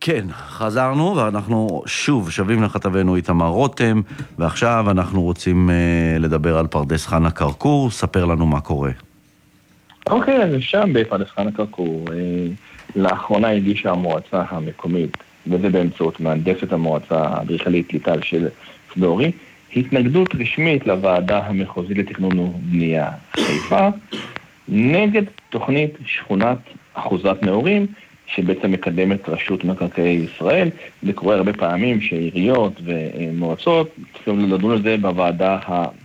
כן, חזרנו ואנחנו שוב שווים לכתבנו איתמר רותם, ועכשיו אנחנו רוצים לדבר על פרדס חנה כרכור. ספר לנו מה קורה. אוקיי, אז שם בפרדס חנה כרכור, לאחרונה הגישה המועצה המקומית, וזה באמצעות מהנדסת המועצה האדריכלית ליטל של סדורי, התנגדות רשמית לוועדה המחוזית לתכנון ובנייה חיפה, נגד תוכנית שכונת אחוזת נאורים, שבעצם מקדמת רשות מקרקעי ישראל. זה קורה הרבה פעמים שעיריות ומועצות צריכים לדון על זה בוועדה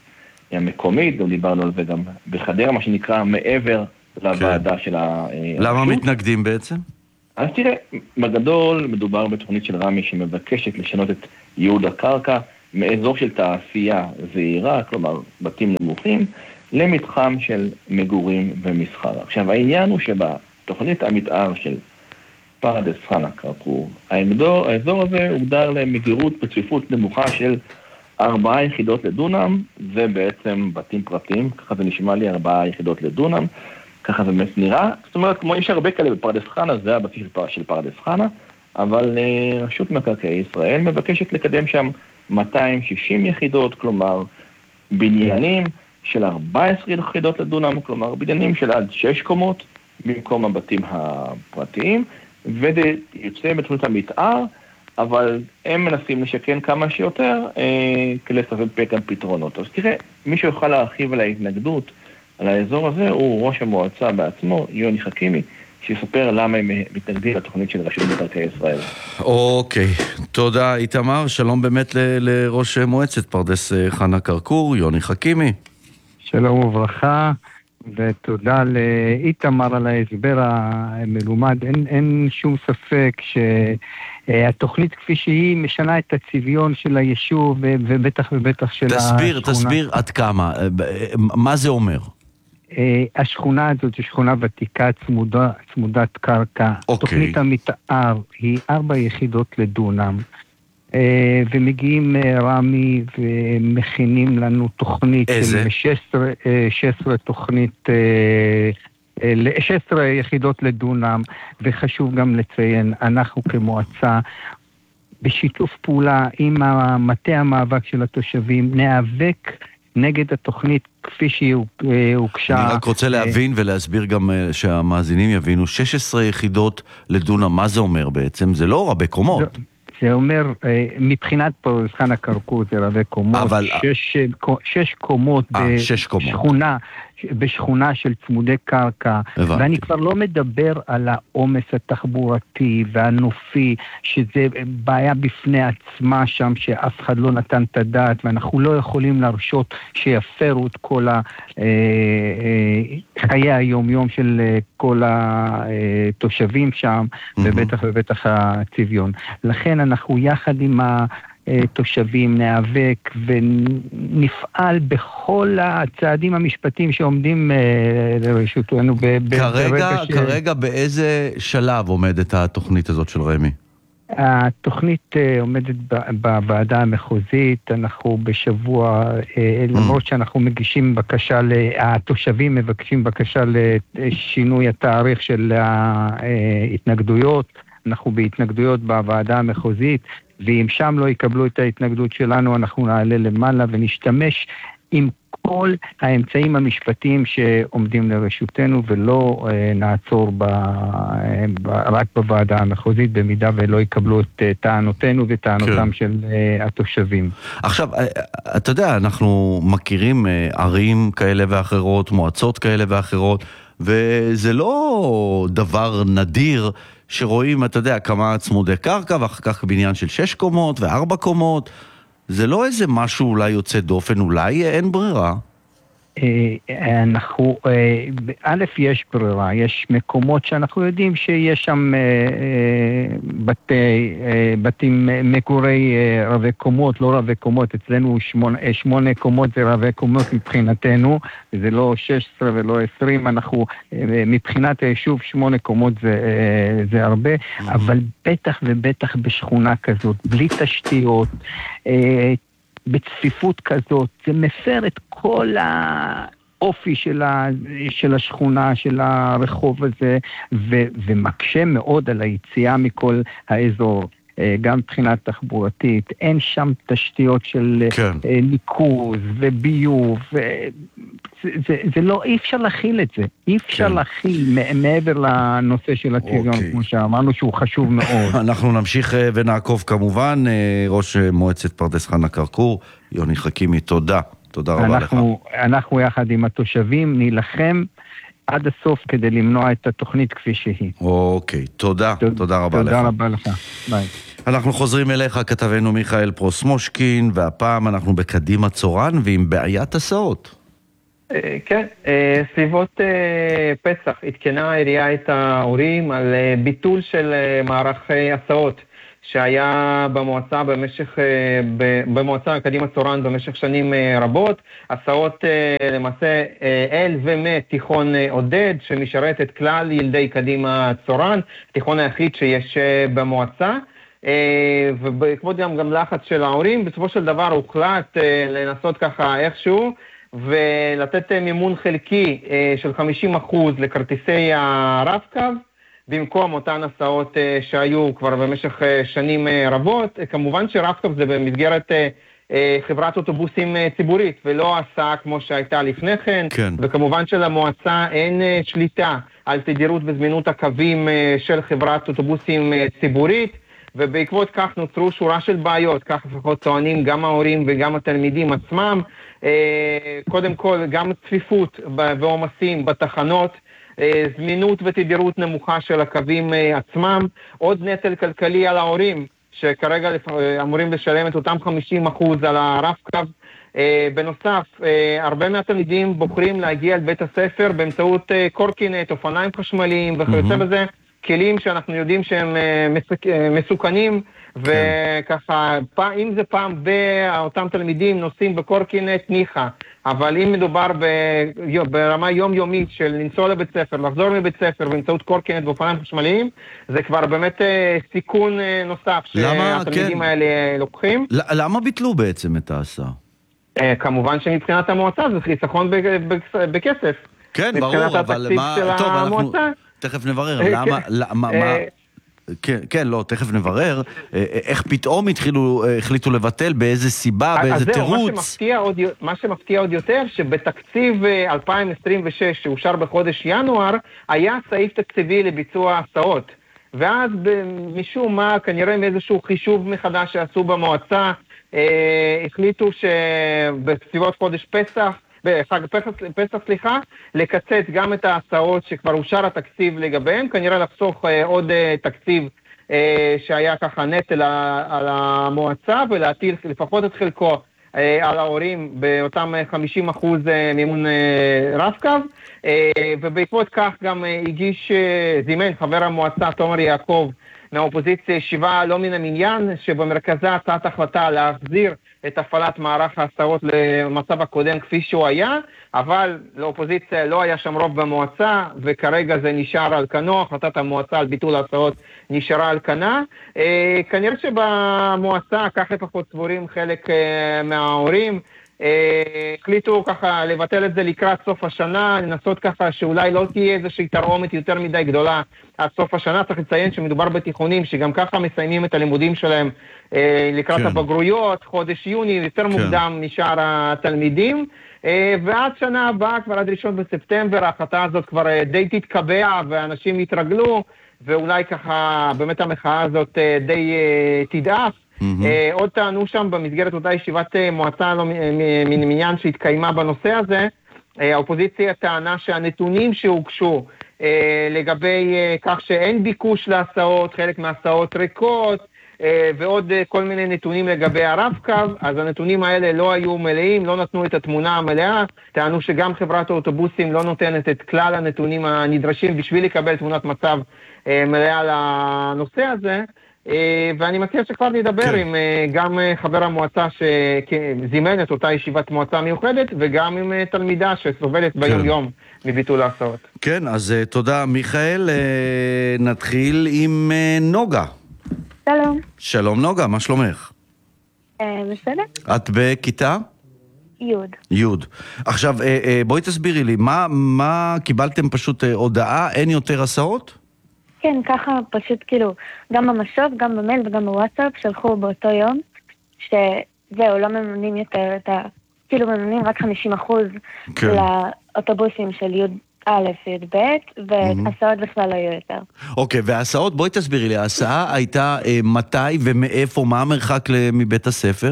המקומית, גם דיברנו על זה גם בחדרה, מה שנקרא מעבר לוועדה של הרשות. למה מתנגדים בעצם? אז תראה, בגדול מדובר בתוכנית של רמי שמבקשת לשנות את ייעוד הקרקע מאזור של תעשייה זעירה, כלומר בתים נמוכים, למתחם של מגורים ומסחר. עכשיו העניין הוא שבתוכנית המתאר של פרדס חנה כרכור, האזור הזה הוגדר למגורות בצפיפות נמוכה של 4 יחידות לדונם, זה בעצם בתים פרטיים, ככה זה נשמע לי 4 יחידות לדונם, ככה זה באמת נראה, זאת אומרת, כמו יש הרבה כאלה בפרדס חנה, זה הבסיס של פרדס חנה, אבל רשות מקרקעי ישראל מבקשת לקדם שם 260 יחידות, כלומר בניינים של 14 יחידות לדונם, כלומר בניינים של עד 6 קומות, במקום הבתים הפרטיים, וזה יוצא בתוכנית המתאר, אבל הם מנסים לשכן כמה שיותר כדי לספק כאן פתרונות. אז תראה, מי שיוכל להרחיב על ההתנגדות על האזור הזה הוא ראש המועצה בעצמו, יוני חכימי, שיספר למה הם מתנגדים לתוכנית של רשות מקרקעי ישראל. אוקיי, תודה איתמר, שלום באמת לראש מועצת פרדס חנה כרכור, יוני חכימי. שלום וברכה, ותודה לאיתמר על ההסבר המלומד. אין שום ספק שהתוכנית כפי שהיא משנה את הצביון של היישוב, ובטח של השכונה. תסביר עד כמה, מה זה אומר? השכונה הזאת היא שכונה ותיקה צמודת קרקע. תוכנית המתאר היא 4 יחידות לדונם, ומגיעים רמי ומכינים לנו תוכנית של 16 תוכנית 16 יחידות לדונם, וחשוב גם לציין, אנחנו כמועצה בשיתוף פעולה עם מטה המאבק של התושבים נאבק נגד התוכנית כפי שהיא הוגשה. אני רק רוצה להבין ולהסביר גם שהמאזינים יבינו, 16 יחידות לדונם, מה זה אומר בעצם? זה לא רבי קומות. זה אומר, מבחינת פרדס חנה כרכור זה רבי קומות, 6 קומות בשכונה של צמודי קרקע, ואני כבר לא מדבר על העומס התחבורתי והנופי, שזה בעיה בפני עצמה שם, שאף אחד לא נתן את הדעת, ואנחנו לא יכולים להרשות שיפרו את כל חיי היום-יום של כל התושבים שם, ובטח הצביון. לכן אנחנו יחד עם תושבים נאבק ונפעל בכל הצעדים המשפטיים שעומדים לרשותנו. כרגע באיזה שלב עומדת התוכנית הזאת של רמי? התוכנית עומדת בוועדה המחוזית, אנחנו בשבוע, למרות שאנחנו מגישים בקשה, התושבים מבקשים בקשה לשינוי התאריך של ההתנגדויות, אנחנו בהתנגדויות בוועדה המחוזית, ואם שם לא יקבלו את ההתנגדות שלנו, אנחנו נעלה למעלה ונשתמש עם כל האמצעים המשפטיים שעומדים לרשותנו, ולא נעצור רק בוועדה המחוזית, במידה ולא יקבלו את טענותינו וטענותם של התושבים. עכשיו, אתה יודע, אנחנו מכירים ערים כאלה ואחרות, מועצות כאלה ואחרות, וזה לא דבר נדיר שרואים, אתה יודע, כמה צמודי קרקע, ואחר כך בניין של 6 קומות ו4 קומות. זה לא איזה משהו אולי יוצא דופן, אולי אין ברירה. אנחנו, א', יש ברירה, יש מקומות שאנחנו יודעים שיש שם בתים מגורי רבי קומות, לא רבי קומות, אצלנו 8 קומות זה רבי קומות מבחינתנו, זה לא 16 ולא 20, אנחנו מבחינת היישוב 8 קומות זה הרבה, אבל בטח ובטח בשכונה כזאת, בלי תשתיות, בצפיפות כזאת, זה מפר את כל האופי של השכונה, של הרחוב הזה, ומקשה מאוד על היציאה מכל האזור. גם מבחינת תחבורתית, אין שם תשתיות של ניקוז וביוב, זה לא, אי אפשר להכיל את זה, אי אפשר להכיל מעבר לנושא של הצביון, כמו שאמרנו שהוא חשוב מאוד. אנחנו נמשיך ונעקוב כמובן, ראש מועצת פרדס חנה כרכור, יוני חכימי, תודה רבה לך. אנחנו יחד עם התושבים נילחם עד הסוף כדי למנוע את התוכנית כפי שהיא. אוקיי, תודה רבה לך. תודה רבה לך, ביי. אנחנו חוזרים אליך, כתבנו מיכאל פרוסמושקין, והפעם אנחנו בקדימה צורן ועם בעיית הסעות. כן, סביבות פסח התקנה העירייה את ההורים על ביטול של מערך הסעות שהיה במועצה קדימה צורן במשך שנים רבות. הסעות למעשה אל ומתיכון עודד שמשרת את כלל ילדי קדימה צורן, התיכון היחיד שיש במועצה. ובעקבות גם לחץ של ההורים, בסופו של דבר הוחלט לנסות ככה איכשהו ולתת מימון חלקי של 50% לכרטיסי הרב-קו, במקום אותן הסעות שהיו כבר במשך שנים רבות. כמובן שרב-קו זה במסגרת חברת אוטובוסים ציבורית, ולא הסעה כמו שהייתה לפני כן. וכמובן שלמועצה אין שליטה על תדירות וזמינות הקווים של חברת אוטובוסים ציבורית, ובעקבות כך נוצרו שורה של בעיות, כך לפחות טוענים גם ההורים וגם התלמידים עצמם. קודם כל, גם צפיפות ועומסים בתחנות, זמינות ותדירות נמוכה של הקווים עצמם, עוד נטל כלכלי על ההורים, שכרגע אמורים לשלם את אותם 50% על הרב-קו. בנוסף, הרבה מהתלמידים בוחרים להגיע אל בית הספר באמצעות קורקינט, אופניים חשמליים וכיוצא בזה, כלים שאנחנו יודעים שהם מסוכנים, וככה, אם זה פעם באותם תלמידים נוסעים בקורקינט ניחה, אבל אם מדובר ברמה יומיומית של לנסוע לבית ספר, לחזור מבית ספר באמצעות קורקינט ואופניים חשמליים, זה כבר באמת סיכון נוסף שהתלמידים האלה לוקחים. למה ביטלו בעצם את ההסעה? כמובן שמבחינת המועצה זה חיסכון בכסף. כן, ברור, אבל מה... טוב, אנחנו... תכף נברר, למה, כן, לא, תכף נברר, איך פתאום החליטו לבטל, באיזה סיבה, באיזה תירוץ. מה שמפתיע עוד יותר, שבתקציב 2026, שאושר בחודש ינואר, היה סעיף תקציבי לביצוע הסעות. ואז משום מה, כנראה מאיזשהו חישוב מחדש שעשו במועצה, החליטו שבסביבות חודש פסח, פסח, לקצץ גם את ההסעות שכבר אושר התקציב לגביהם, כנראה לחסוך עוד תקציב שהיה ככה נטל על המועצה, ולהטיל לפחות את חלקו על ההורים באותם 50% מימון רב-קו, ובעקבות כך גם זימן חבר המועצה תומר יעקב מהאופוזיציה ישיבה לא מן המניין, שבמרכזה הצעת החלטה להחזיר את הפעלת מערך ההסעות למצב הקודם כפי שהוא היה, אבל לאופוזיציה לא היה שם רוב במועצה, וכרגע זה נשאר על כנו, החלטת המועצה על ביטול ההסעות נשארה על כנה. כנראה שבמועצה, כך לפחות סבורים חלק מההורים, החליטו ככה לבטל את זה לקראת סוף השנה, לנסות ככה שאולי לא תהיה איזושהי תרעומת יותר מדי גדולה עד סוף השנה. צריך לציין שמדובר בתיכונים שגם ככה מסיימים את הלימודים שלהם לקראת הבגרויות, חודש יוני, יותר מוקדם נשאר התלמידים, ועד שנה הבאה, כבר עד 1 בספטמבר, ההחלטה הזאת כבר די תתקבע ואנשים יתרגלו, ואולי ככה באמת המחאה הזאת די תדעף. עוד טענו שם במסגרת אותה ישיבת מועצה מן מניין שהתקיימה בנושא הזה, האופוזיציה טענה שהנתונים שהוגשו לגבי כך שאין ביקוש להסעות, חלק מהסעות ריקות, ועוד כל מיני נתונים לגבי הרב-קו, אז הנתונים האלה לא היו מלאים, לא נתנו את התמונה המלאה, טענו שגם חברת האוטובוסים לא נותנת את כלל הנתונים הנדרשים בשביל לקבל תמונת מצב מלאה לנושא הזה, ואני מציע שכבר נדבר עם גם חבר המועצה שזימן את אותה ישיבת מועצה מיוחדת, וגם עם תלמידה שסובלת ביום יום מביטול ההסעות. כן, אז תודה מיכאל. נתחיל עם נוגה. שלום. שלום נוגה, מה שלומך? בסדר. את בכיתה? יוד. יוד. עכשיו, בואי תסבירי לי, מה קיבלתם פשוט הודעה, אין יותר הסעות? כן, ככה פשוט כאילו, גם במשוב, גם במייל וגם בוואטסאפ, שלחו באותו יום, שזהו, לא מממנים יותר את כאילו מממנים רק 50% כן. לאוטובוסים של יוד א' ויוד ב', והסעות בכלל לא יהיו יותר. אוקיי, וההסעות, בואי תסבירי לי, ההסעה הייתה מתי ומאיפה, מה המרחק מבית הספר?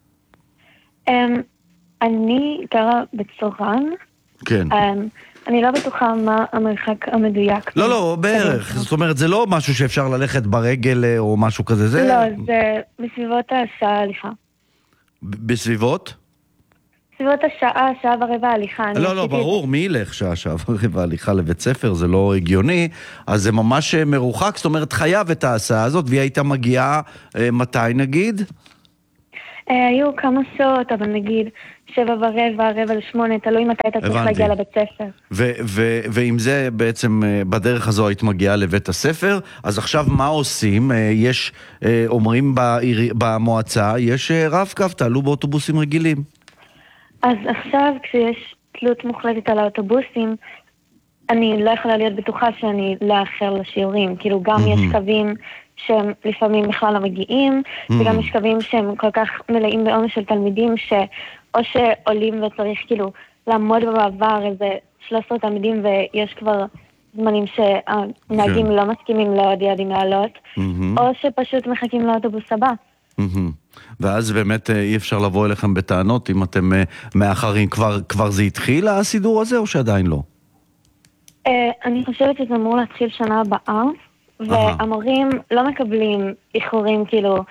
אני גרה בצורן. כן. אני לא בטוחה מה המרחק המדויק. לא, בערך. זאת אומרת, זה לא משהו שאפשר ללכת ברגל או משהו כזה. לא, זה בסביבות השעה הליכה. בסביבות? בסביבות שעה ורבע הליכה. לא, ברור, מי ילך שעה ורבע הליכה לבית ספר, זה לא הגיוני, אז זה ממש מרוחק, זאת אומרת, חייב את ההסעה הזאת, והיא הייתה מגיעה מתי נגיד? היו כמה שעות, אבל נגיד 7:15, 7:45, תלוי מתי אתה צריך להגיע לבית ספר. ואם זה בעצם בדרך הזו היית מגיעה לבית הספר, אז עכשיו מה עושים? יש, אומרים במועצה, יש רב-קו, תעלו באוטובוסים רגילים. אז עכשיו כשיש תלות מוחלטת על האוטובוסים, אני לא יכולה להיות בטוחה שאני לא אאחר לשיעורים. כאילו גם יש קווים שהם לפעמים בכלל לא מגיעים, וגם יש קווים שהם כל כך מלאים בעומס של תלמידים, שאו שעולים וצריך כאילו לעמוד במעבר איזה 13 תלמידים, ויש כבר זמנים שהנהגים לא מסכימים לעוד יעדים לעלות, או שפשוט מחכים לאוטובוס הבא. ואז באמת אי אפשר לבוא אליכם בטענות אם אתם מאחרים. כבר זה התחיל הסידור הזה או שעדיין לא? אני חושבת שזה אמור להתחיל שנה הבאה, והמורים לא מקבלים איחורים כאילו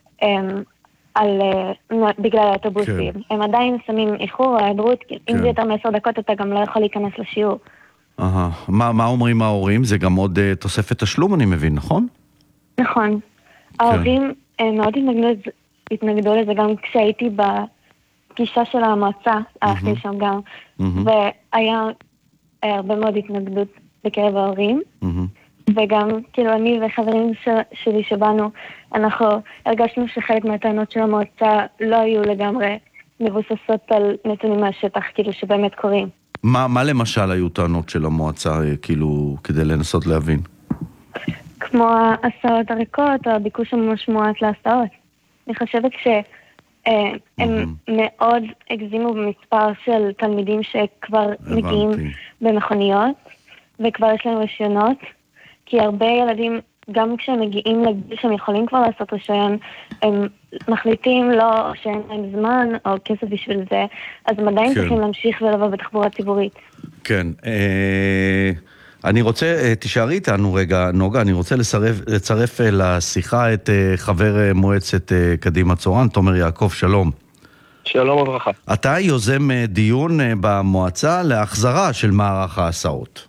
בגלל האוטובוסים. הם עדיין שמים איחור או היעדרות, אם זה יותר מ10 דקות אתה גם לא יכול להיכנס לשיעור. מה אומרים ההורים? זה גם עוד תוספת תשלום אני מבין, נכון? נכון. ההורים מאוד התנגדו לזה גם כשהייתי בפגישה של המועצה, הלכתי שם גם, והיה הרבה מאוד התנגדות בקרב ההורים, וגם כאילו אני וחברים שלי שבאנו, אנחנו הרגשנו שחלק מהטענות של המועצה לא היו לגמרי מבוססות על נתונים מהשטח, כאילו שבאמת קורים. מה למשל היו טענות של המועצה, כאילו, כדי לנסות להבין? כמו ההסעות הריקות, או הביקוש הממש מועט להסעות. אני חושבת שהם מאוד הגזימו במספר של תלמידים שכבר מגיעים במכוניות, וכבר יש להם רישיונות, כי הרבה ילדים, גם כשהם מגיעים לגיל שהם יכולים כבר לעשות רישיון, הם מחליטים לא שאין להם זמן או כסף בשביל זה, אז הם עדיין צריכים להמשיך ולבוא בתחבורה ציבורית. כן, אני רוצה, תישארי איתנו רגע, נוגה, אני רוצה לצרף לשיחה את חבר מועצת קדימה צורן, תומר יעקב, שלום. שלום וברכה. אתה יוזם דיון במועצה להחזרה של מערך ההסעות.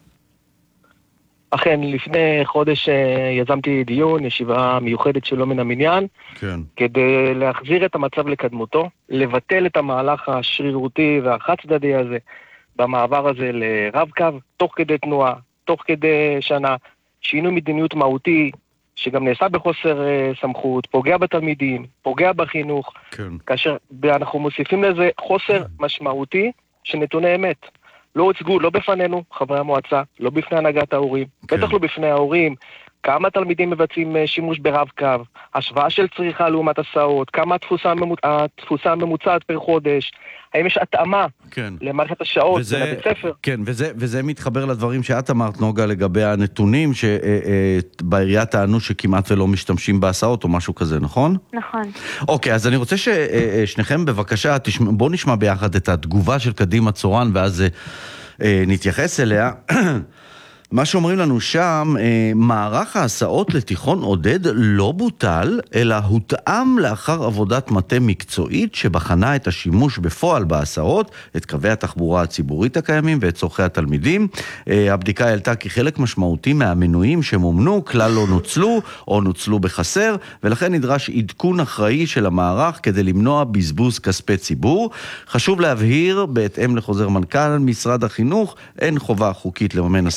אכן, לפני חודש יזמתי דיון, ישיבה מיוחדת שלא מן המניין, כן. כדי להחזיר את המצב לקדמותו, לבטל את המהלך השרירותי והחד צדדי הזה, במעבר הזה לרב קו, תוך כדי תנועה, תוך כדי שנה, שינוי מדיניות מהותי, שגם נעשה בחוסר סמכות, פוגע בתלמידים, פוגע בחינוך, כן. כאשר אנחנו מוסיפים לזה חוסר משמעותי של נתוני אמת. לא הוצגו, לא בפנינו, חברי המועצה, לא בפני הנהגת ההורים, כן. בטח לא בפני ההורים, כמה תלמידים מבצעים שימוש ברב קו, השוואה של צריכה לעומת הסעות, כמה התפוסה הממוצעת פר חודש, האם יש התאמה כן. למערכת השעות לבית ספר. כן, וזה מתחבר לדברים שאת אמרת, נוגה, לגבי הנתונים, שבעירייה טענו שכמעט ולא משתמשים בהסעות או משהו כזה, נכון? נכון. אוקיי, אז אני רוצה ששניכם בבקשה, בואו נשמע ביחד את התגובה של קדימה צורן, ואז נתייחס אליה. מה שאומרים לנו שם, מערך ההסעות לתיכון עודד לא בוטל, אלא הותאם לאחר עבודת מטה מקצועית שבחנה את השימוש בפועל בהסעות, את קווי התחבורה הציבורית הקיימים ואת צורכי התלמידים. הבדיקה העלתה כי חלק משמעותי מהמנויים שמומנו כלל לא נוצלו או נוצלו בחסר, ולכן נדרש עדכון אחראי של המערך כדי למנוע בזבוז כספי ציבור. חשוב להבהיר, בהתאם לחוזר מנכ"ל משרד החינוך, אין חובה חוקית לממן הסעות לתלמידים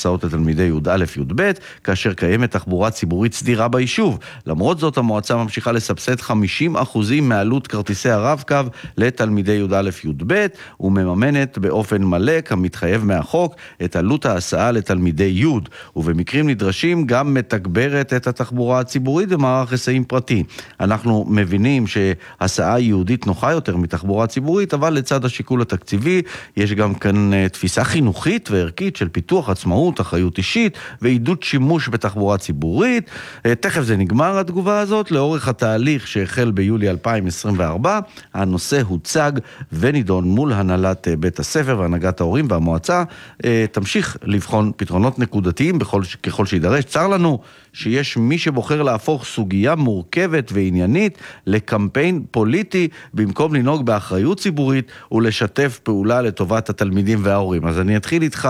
לתלמידי י"א י"ב, כאשר קיימת תחבורה ציבורית סדירה ביישוב. למרות זאת, המועצה ממשיכה לסבסד 50% מעלות כרטיסי הרב-קו לתלמידי י"א י"ב, ומממנת באופן מלא, כמתחייב מהחוק, את עלות ההסעה לתלמידי י', ובמקרים נדרשים גם מתגברת את התחבורה הציבורית במערך היסעים פרטי. אנחנו מבינים שהסעה יהודית נוחה יותר מתחבורה ציבורית, אבל לצד השיקול התקציבי יש גם כאן תפיסה חינוכית וערכית של פיתוח עצמאות, אחריות אישית ועידוד שימוש בתחבורה ציבורית. תכף זה נגמר התגובה הזאת. לאורך התהליך שהחל ביולי 2024, הנושא הוצג ונידון מול הנהלת בית הספר והנהגת ההורים, והמועצה תמשיך לבחון פתרונות נקודתיים ככל שידרש. צר לנו שיש מי שבוחר להפוך סוגיה מורכבת ועניינית לקמפיין פוליטי, במקום לנהוג באחריות ציבורית ולשתף פעולה לטובת התלמידים וההורים. אז אני אתחיל איתך,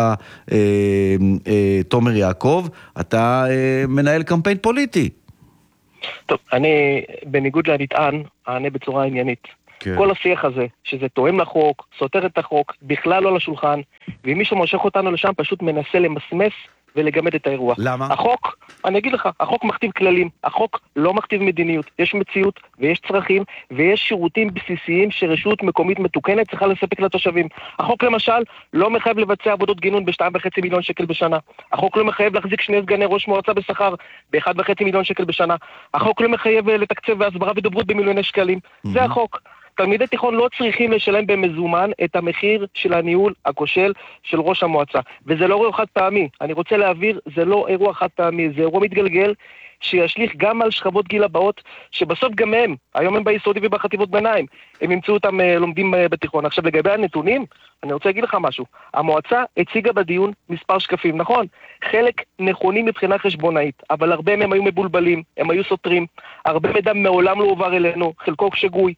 תומר יעקב, אתה מנהל קמפיין פוליטי. טוב, אני בניגוד לנטען, אענה בצורה עניינית. כן. כל השיח הזה, שזה תואם לחוק, סותר את החוק, בכלל לא לשולחן, ומי שמושך אותנו לשם פשוט מנסה למסמס ולגמד את האירוע. למה? החוק, אני אגיד לך, החוק מכתיב כללים, החוק לא מכתיב מדיניות. יש מציאות ויש צרכים ויש שירותים בסיסיים שרשות מקומית מתוקנת צריכה לספק לתושבים. החוק למשל לא מחייב לבצע עבודות גינון ב2.5 מיליון שקל בשנה. החוק לא מחייב להחזיק 2 סגני ראש מועצה בשכר ב1.5 מיליון שקל בשנה. החוק לא מחייב לתקצב בהסברה ודוברות במיליוני שקלים. זה החוק. תלמידי תיכון לא צריכים לשלם במזומן את המחיר של הניהול הכושל של ראש המועצה. וזה לא אירוע חד פעמי. אני רוצה להעביר, זה לא אירוע חד פעמי, זה אירוע מתגלגל שישליך גם על שכבות גיל הבאות, שבסוף גם הם, היום הם ביסודי ובחטיבות ביניים, הם ימצאו אותם לומדים בתיכון. עכשיו לגבי הנתונים, אני רוצה להגיד לך משהו. המועצה הציגה בדיון מספר שקפים, נכון? חלק נכונים מבחינה חשבונאית, אבל הרבה מהם היו מבולבלים, הם היו סותרים, הרבה מידע מעולם לא עובר אלינו, חלקו שגוי.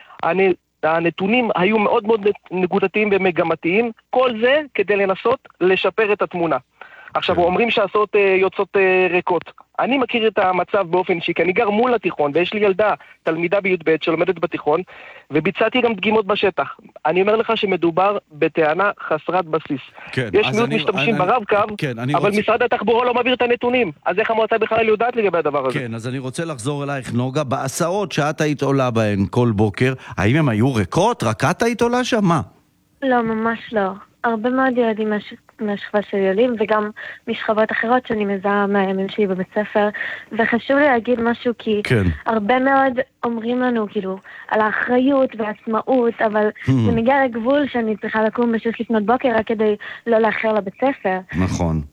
הנתונים היו מאוד מאוד נקודתיים ומגמתיים, כל זה כדי לנסות לשפר את התמונה. עכשיו, אומרים שהסעות יוצאות ריקות. אני מכיר את המצב באופן אישי, כי אני גר מול התיכון, ויש לי ילדה, תלמידה בי"ב שלומדת בתיכון, וביצעתי גם דגימות בשטח. אני אומר לך שמדובר בטענה חסרת בסיס. כן, יש מיעוט משתמשים ברב-קו, כן, אבל משרד התחבורה לא מעביר את הנתונים. אז איך המועצה בכלל יודעת לגבי הדבר הזה? כן, אז אני רוצה לחזור אלייך, נוגה, בהסעות שאת היית עולה בהן כל בוקר, האם הם היו ריקות? רק את היית עולה שם? מה? לא, ממש לא. הרבה מאוד ילדים מהשכבה של ילדים, וגם משכבות אחרות שאני מזהה מהימים שלי בבית ספר, וחשוב לי להגיד משהו, כי כן. הרבה מאוד אומרים לנו, כאילו, על האחריות והעצמאות, אבל זה מגיע לגבול שאני צריכה לקום ב6 לפנות בוקר, רק כדי לא לאחר לבית ספר. נכון.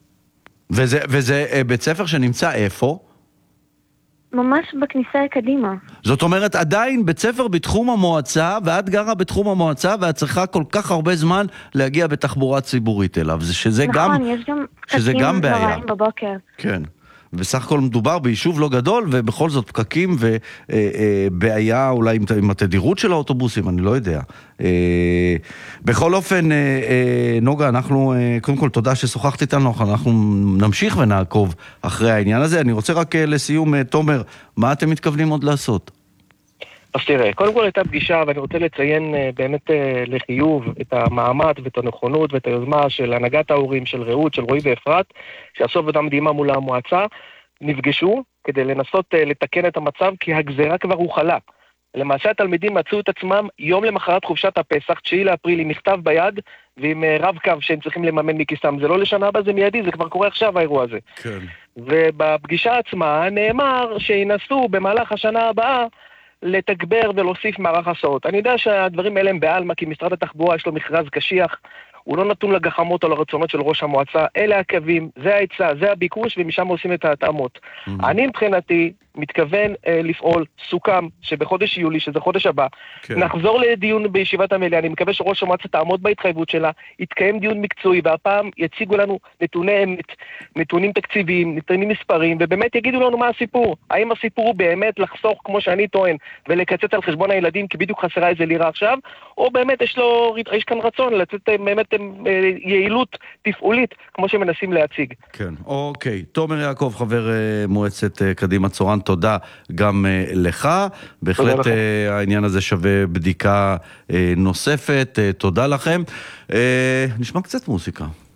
וזה בית ספר שנמצא איפה? ממש בכניסה קדימה. זאת אומרת, עדיין בית ספר בתחום המועצה, ואת גרה בתחום המועצה, ואת צריכה כל כך הרבה זמן להגיע בתחבורה ציבורית אליו. שזה נכון, גם, יש גם שזה גם בעיה. בבוקר. כן. בסך הכל מדובר ביישוב לא גדול, ובכל זאת פקקים ובעיה אולי עם התדירות של האוטובוסים, אני לא יודע. בכל אופן, נוגה, אנחנו, קודם כל תודה ששוחחת איתנו, אנחנו נמשיך ונעקוב אחרי העניין הזה. אני רוצה רק לסיום, תומר, מה אתם מתכוונים עוד לעשות? אז תראה, קודם כל הייתה פגישה, ואני רוצה לציין באמת לחיוב את המעמד ואת הנכונות ואת היוזמה של הנהגת ההורים, של רעות, של רועי ואפרת, שעשו עבודה מדהימה מול המועצה, נפגשו כדי לנסות לתקן את המצב, כי הגזרה כבר הוחלה. למעשה התלמידים מצאו את עצמם יום למחרת חופשת הפסח, 9 לאפריל, עם מכתב ביד ועם רב-קו שהם צריכים לממן מכיסם. זה לא לשנה הבאה, זה מיידי, זה כבר קורה עכשיו האירוע הזה. כן. ובפגישה עצמה נאמר שינסו במהלך השנה הבאה לתגבר ולהוסיף מערך הסעות. אני יודע שהדברים האלה הם בעלמא, כי משרד התחבורה יש לו מכרז קשיח, הוא לא נתון לגחמות או לרצונות של ראש המועצה, אלה הקווים, זה ההיצע, זה הביקוש, ומשם עושים את ההתאמות. אני מבחינתי מתכוון לפעול, סוכם שבחודש יולי, שזה חודש הבא, נחזור לדיון בישיבת המליאה, אני מקווה שראש המועצה תעמוד בהתחייבות שלה, יתקיים דיון מקצועי, והפעם יציגו לנו נתוני אמת, נתונים תקציביים, נתונים מספרים, ובאמת יגידו לנו מה הסיפור. האם הסיפור הוא באמת לחסוך, כמו שאני טוען, ולקצץ על חשבון הילדים, כי בדיוק חסרה איזה לירה עכשיו, או באמת יש כאן רצון לצאת באמת יעילות תפעולית, כמו שמנסים להציג. כן, אוקיי. תומר יעקב, חבר מועצת קדימה צורן, תודה גם לך. בהחלט העניין הזה שווה בדיקה נוספת. תודה לכם. נשמע קצת מוזיקה.